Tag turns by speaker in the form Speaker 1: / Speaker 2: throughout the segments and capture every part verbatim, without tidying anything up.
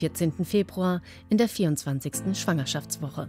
Speaker 1: vierzehnten Februar in der vierundzwanzigsten Schwangerschaftswoche.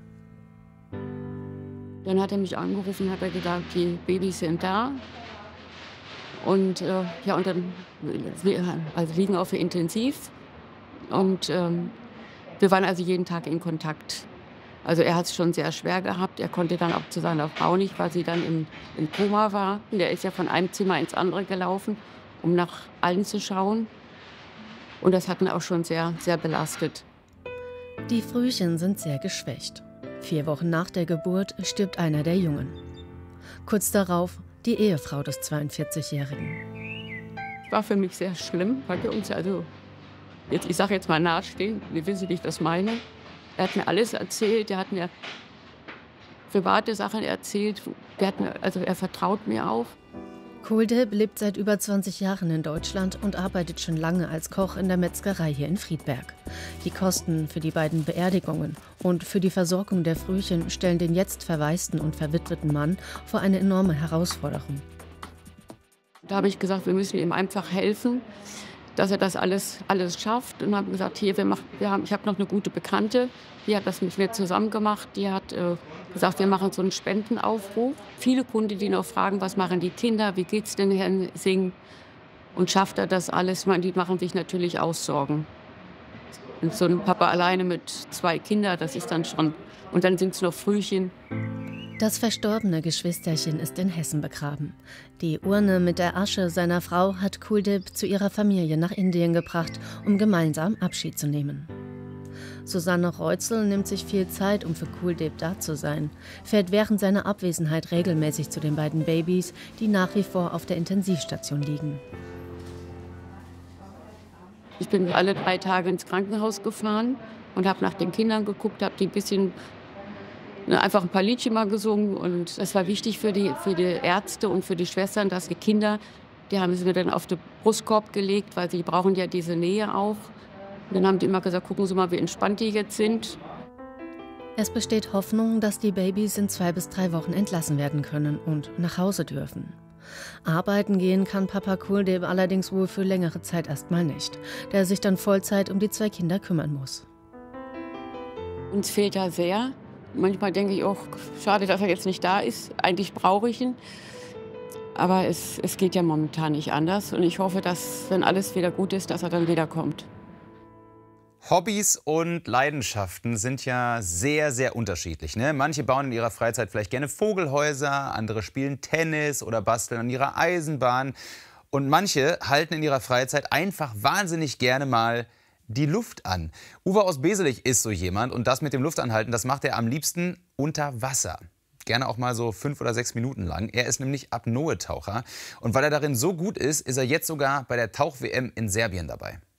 Speaker 2: Dann hat er mich angerufen, hat er gesagt, die Babys sind da. Und äh, ja, und dann also liegen auf der Intensiv. Und ähm, wir waren also jeden Tag in Kontakt. Also er hat es schon sehr schwer gehabt. Er konnte dann auch zu seiner Frau nicht, weil sie dann im, im Koma war. Und der ist ja von einem Zimmer ins andere gelaufen, um nach allen zu schauen. Und das hat ihn auch schon sehr, sehr belastet.
Speaker 1: Die Frühchen sind sehr geschwächt. Vier Wochen nach der Geburt stirbt einer der Jungen. Kurz darauf die Ehefrau des zweiundvierzigjährigen.
Speaker 2: War für mich sehr schlimm, weil wir uns also, jetzt, ich sage jetzt mal nahestehen, wie wissen, wie ich das meine. Er hat mir alles erzählt, er hat mir private Sachen erzählt, der hat mir, also er vertraut mir auch.
Speaker 1: Kuldip lebt seit über zwanzig Jahren in Deutschland und arbeitet schon lange als Koch in der Metzgerei hier in Friedberg. Die Kosten für die beiden Beerdigungen und für die Versorgung der Frühchen stellen den jetzt verwaisten und verwitweten Mann vor eine enorme Herausforderung.
Speaker 2: Da habe ich gesagt, wir müssen ihm einfach helfen, dass er das alles, alles schafft. Und habe gesagt, hier, wir machen, wir haben, ich habe noch eine gute Bekannte, die hat das mit mir zusammen gemacht. Die hat äh, gesagt, wir machen so einen Spendenaufruf. Viele Kunden, die noch fragen, was machen die Kinder, wie geht's denn Herrn Singh? Und schafft er das alles? Ich meine, die machen sich natürlich auch Sorgen. Und so ein Papa alleine mit zwei Kindern, das ist dann schon. Und dann sind es noch Frühchen.
Speaker 1: Das verstorbene Geschwisterchen ist in Hessen begraben. Die Urne mit der Asche seiner Frau hat Kuldip zu ihrer Familie nach Indien gebracht, um gemeinsam Abschied zu nehmen. Susanne Reutzel nimmt sich viel Zeit, um für Kuldip da zu sein, fährt während seiner Abwesenheit regelmäßig zu den beiden Babys, die nach wie vor auf der Intensivstation liegen.
Speaker 2: Ich bin alle drei Tage ins Krankenhaus gefahren und habe nach den Kindern geguckt, habe die ein bisschen einfach ein paar Liedchen mal gesungen. Und das war wichtig für die, für die Ärzte und für die Schwestern, dass die Kinder, die haben sie mir dann auf den Brustkorb gelegt, weil sie brauchen ja diese Nähe auch. Und dann haben die immer gesagt, gucken Sie mal, wie entspannt die jetzt sind.
Speaker 1: Es besteht Hoffnung, dass die Babys in zwei bis drei Wochen entlassen werden können und nach Hause dürfen. Arbeiten gehen kann Papa Kuldip allerdings wohl für längere Zeit erstmal nicht, der sich dann Vollzeit um die zwei Kinder kümmern muss.
Speaker 2: Uns fehlt er sehr. Manchmal denke ich auch, schade, dass er jetzt nicht da ist. Eigentlich brauche ich ihn. Aber es, es geht ja momentan nicht anders. Und ich hoffe, dass, wenn alles wieder gut ist, dass er dann wiederkommt.
Speaker 3: Hobbys und Leidenschaften sind ja sehr, sehr unterschiedlich, ne? Manche bauen in ihrer Freizeit vielleicht gerne Vogelhäuser, andere spielen Tennis oder basteln an ihrer Eisenbahn. Und manche halten in ihrer Freizeit einfach wahnsinnig gerne mal die Luft an. Uwe aus Beselich ist so jemand und das mit dem Luftanhalten, das macht er am liebsten unter Wasser. Gerne auch mal so fünf oder sechs Minuten lang. Er ist nämlich Apnoe-Taucher und weil er darin so gut ist, ist er jetzt sogar bei der Tauch-W M in Serbien dabei.